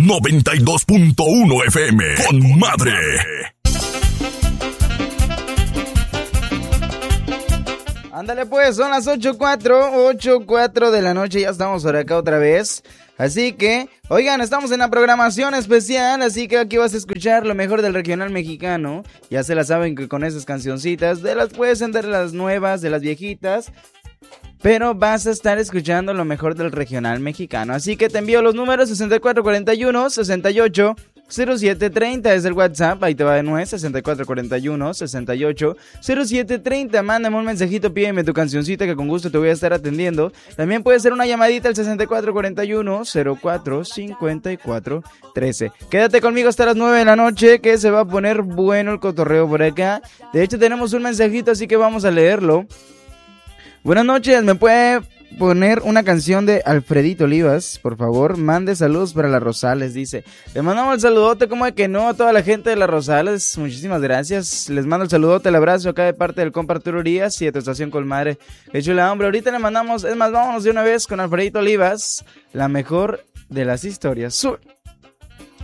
92.1 FM. Con madre. Ándale pues, son las 8:04 de la noche, ya estamos por acá otra vez. Así que, oigan, estamos en la programación especial, así que aquí vas a escuchar lo mejor del regional mexicano. Ya se la saben que con esas cancioncitas, de las puedes entender las nuevas, de las viejitas, pero vas a estar escuchando lo mejor del regional mexicano. Así que te envío los números 6441-680730 es el WhatsApp, ahí te va de nuevo, 6441-680730. Mándame un mensajito, pídeme tu cancioncita que con gusto te voy a estar atendiendo. También puede ser una llamadita al 6441-045413. Quédate conmigo hasta las 9 de la noche que se va a poner bueno el cotorreo por acá. De hecho tenemos un mensajito, así que vamos a leerlo. Buenas noches, ¿me puede poner una canción de Alfredito Olivas? Por favor, mande saludos para las Rosales, dice. Le mandamos el saludote, como de que no, a toda la gente de las Rosales, muchísimas gracias. Les mando el saludote, el abrazo acá de parte del compa Arturo Urias y de tu estación Colmadre. Qué chula, hombre, ahorita le mandamos, es más, vámonos de una vez con Alfredito Olivas, la mejor de las historias.